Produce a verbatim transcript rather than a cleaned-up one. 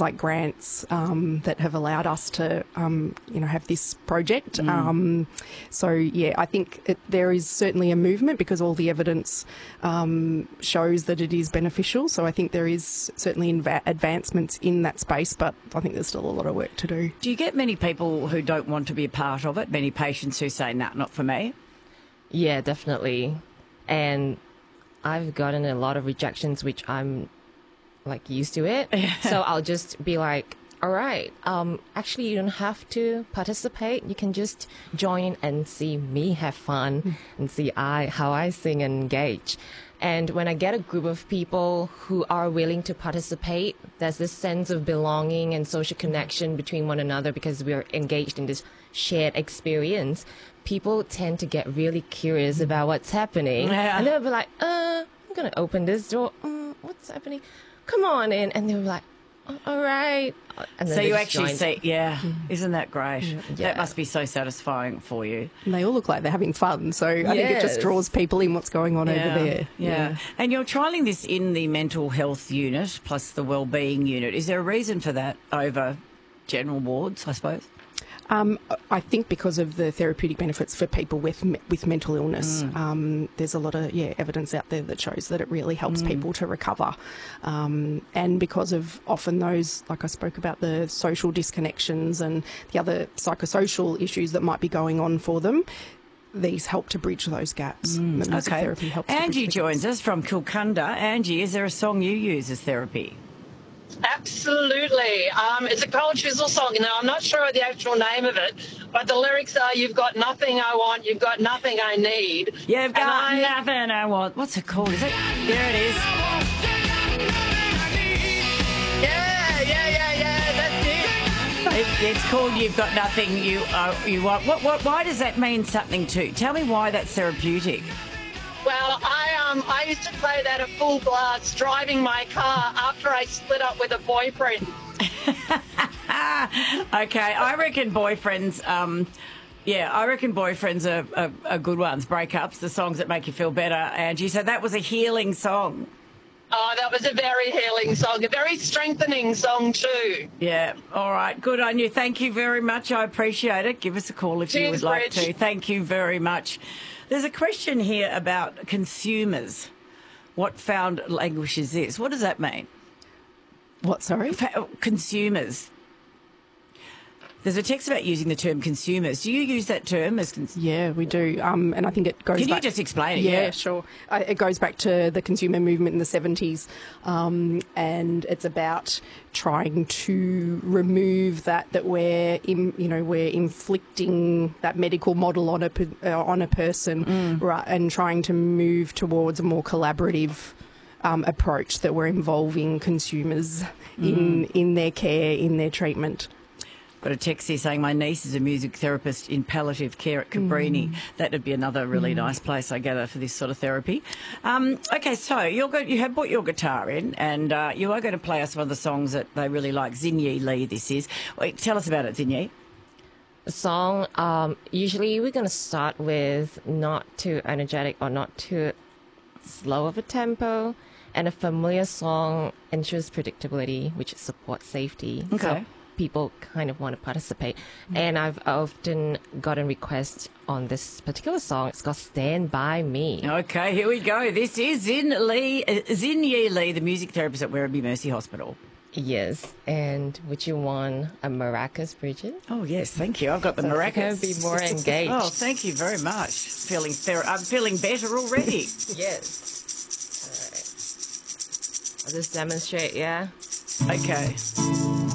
like grants um, that have allowed us to, um, you know, have this project. Mm. Um, so, yeah, I think it, there is certainly a movement because all the evidence um, shows that it is beneficial. So I think there is certainly inva- advancements in that space, but I think there's still a lot of work to do. Do you get many people who don't want to be a part of it? Many patients who say, nah, not for me? Yeah, definitely. And I've gotten a lot of rejections, which I'm like used to it. So I'll just be like, all right, um, actually you don't have to participate. You can just join and see me have fun mm. and see I how I sing and engage. And when I get a group of people who are willing to participate, there's this sense of belonging and social connection between one another because we are engaged in this shared experience. People tend to get really curious about what's happening. Yeah. And they'll be like, uh, I'm going to open this door. Mm, what's happening? Come on in. And they'll be like, oh, all right. And then so you just actually join. see, yeah, mm. isn't that great? Yeah. That must be so satisfying for you. And they all look like they're having fun. So I yes. think it just draws people in what's going on yeah. over there. Yeah. yeah. And you're trialling this in the mental health unit plus the wellbeing unit. Is there a reason for that over general wards, I suppose? Um, I think because of the therapeutic benefits for people with with mental illness, mm. um, there's a lot of yeah evidence out there that shows that it really helps mm. people to recover, um, and because of often those, like I spoke about, the social disconnections and the other psychosocial issues that might be going on for them. These help to bridge those gaps. Mm. Music okay. therapy helps. Angie joins us from Kilcunda. Angie, is there a song you use as therapy? Absolutely. Um, it's a Cold Chisel song. Now, I'm not sure of the actual name of it, but the lyrics are, you've got nothing I want, you've got nothing I need. You've got I, nothing I want. What's it called? Is it? There it is. Yeah, yeah, yeah, yeah, that's it. it it's called You've Got Nothing You uh, You Want. What, what, why does that mean something to you? Tell me why that's therapeutic. Well, I um I used to play that at full blast driving my car after I split up with a boyfriend. Okay, I reckon boyfriends, um, yeah, I reckon boyfriends are, are, are good ones, breakups, the songs that make you feel better, Angie. So that was a healing song. Oh, that was a very healing song, a very strengthening song too. Yeah, all right, good on you. Thank you very much. I appreciate it. Give us a call if Cheers, you would like Rich. to. Thank you very much. There's a question here about consumers. What found language is this? What does that mean? What, sorry? Consumers. There's a text about using the term consumers. Do you use that term as consumers? Yeah, we do. Um, and I think it goes Can back... you just explain it? Yeah, Yeah, sure. Uh, it goes back to the consumer movement in the seventies, um, and it's about trying to remove that, that we're, in, you know, we're inflicting that medical model on a, uh, on a person mm. right, and trying to move towards a more collaborative um, approach that we're involving consumers mm. in, in their care, in their treatment. Got a text here saying my niece is a music therapist in palliative care at Cabrini. Mm. That would be another really mm. nice place, I gather, for this sort of therapy. Um, okay, so you're go- you have brought your guitar in, and uh, you are going to play us one of the songs that they really like. Zinyi Lee, this is. Wait, tell us about it, Zinyi. The song, um, usually we're going to start with not too energetic or not too slow of a tempo, and a familiar song ensures predictability, which supports safety. Okay. So people kind of want to participate. Mm. And I've often gotten requests on this particular song. It's called Stand By Me. Okay, here we go. This is Zin Lee, uh, Zinyi Lee, the music therapist at Werribee Mercy Hospital. Yes, and would you want a maracas, Bridget? Oh, yes, thank you. I've got the so maracas. Be more engaged. Oh, thank you very much. Feeling ther- I'm feeling better already. Yes. All right. I'll just demonstrate, yeah? Okay.